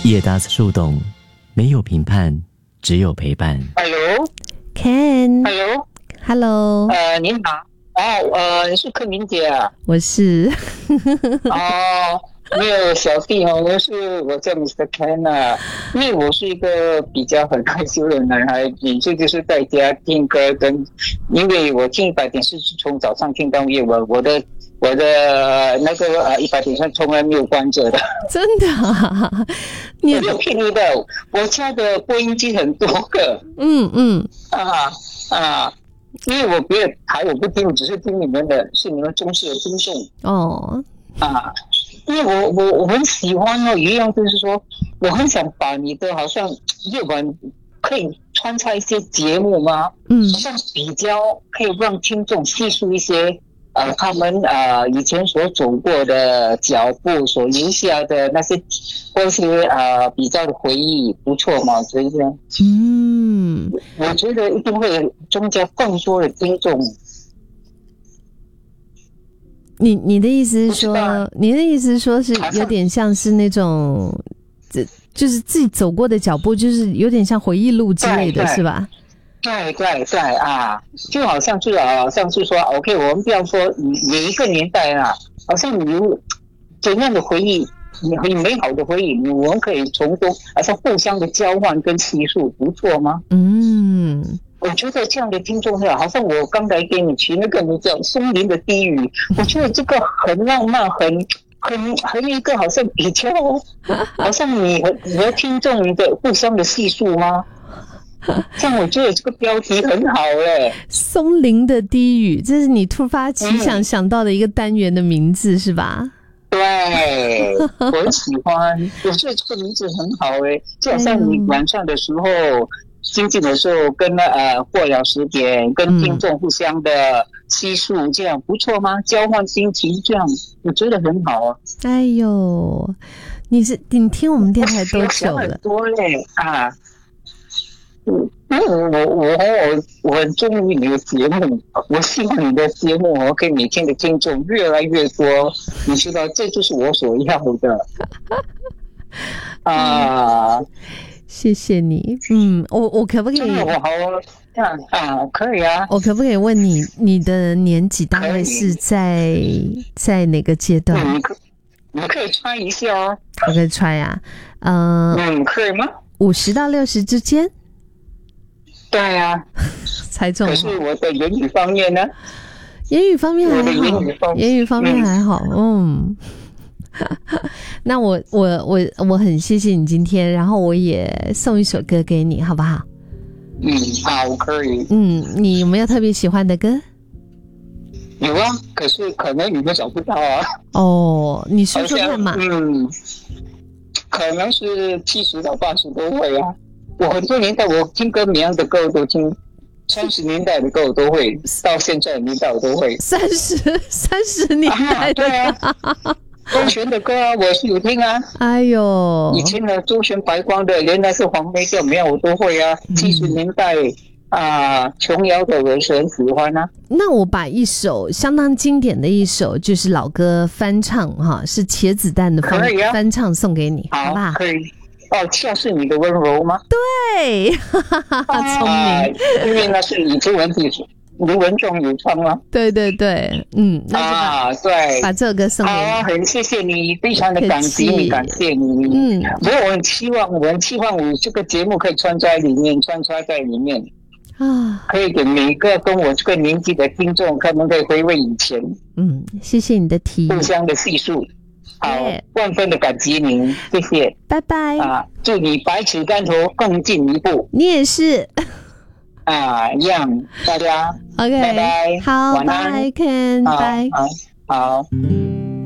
叶达斯树洞，没有评判，只有陪伴。 Hello，Ken。Hello， 您好。你是柯明姐啊？ 我是。 没有小弟哦，我叫 Mr. Ken 啊。因为我是一个比较很害羞的男孩，你就是在家听歌因为我听100点是从早上听到夜晚，我的那个100点上从来没有关着的。 真的啊？ 我有骗你的，我家的播音机很多个。因为我别的台我不听，只是听你们的，是你们中式的听众哦。因为我很喜欢哦，一样就是说，我很想把你的好像夜晚可以穿插一些节目吗？好像比较可以让听众细数一些他们以前所走过的脚步，所留下的那些或是比较的回忆，不错嘛？所以呢，我觉得一定会增加更多的听众。 你的意思是说，是有点像是那种，就是自己走过的脚步，就是有点像回忆录之类的，是吧？ 对就好像是说 ，OK， 我们不要说每一个年代好像你有怎样的回忆，很美好的回忆，我们可以从中好像互相的交换跟叙述，不错吗？我觉得这样的听众好像我刚才给你取那个名叫松林的低语，我觉得这个很浪漫，很一个好像比较，好像你和听众的互相的叙述吗？这样我觉得这个标题很好嘞。 松林的低语，这是你突发奇想到的一个单元的名字是吧？ 对，我很喜欢，我觉得这个名字很好诶，就好像你晚上的时候心情的时候跟过了10点跟听众互相的叙述，这样不错吗？交换心情，这样我觉得很好啊。 哎呦，你听我们电台多久了？ 很多嘞因为我很中意你的节目，我希望你的节目可以每天的听众越来越多，你知道这就是我所要的谢谢你。我可不可以？ 可以啊。 我可不可以问你的年纪大概是在哪个阶段？ 你可以猜一下哦。 我可以猜呀。 可以吗 ？50到60之间。 对啊， 猜中了。 可是我的言语方面呢？ 言语方面还好，言语方面还好。那我很谢谢你今天，然后我也送一首歌给你，好不好？ 好，可以。 你有没有特别喜欢的歌？ 有啊，可是可能你们找不到啊。 你说说看嘛。 可能是70到80都会啊。我很多年代我听歌，每样的歌我都听，30年代的歌我都会，到现在的年代我都会。 30年代的对啊。周璇的歌我是有听啊。 哎呦， 以前的周璇、白光的，原来是黄梅调，每样我都会啊。70年代琼瑶的我是很喜欢啊。 那我把一首相当经典的一首就是老歌翻唱是茄子蛋的翻唱送给你，好不好？ 可以。恰是你的温柔吗？ 对，聪明。 因为那是以前卢文仲有唱吗？ 对，那就对， 把这首歌送给你。 好，很谢谢你，非常的感激你，感谢你。我很期望我这个节目可以穿插在里面可以给每个跟我这个年纪的听众，他们可以回味以前。 谢谢你的提议， 互相的叙述。好，万分的感激您，谢谢， 拜拜祝你百尺竿头更进一步。 你也是一样，大家 OK， 拜拜， 好， 晚安拜 Ken， 拜， 好。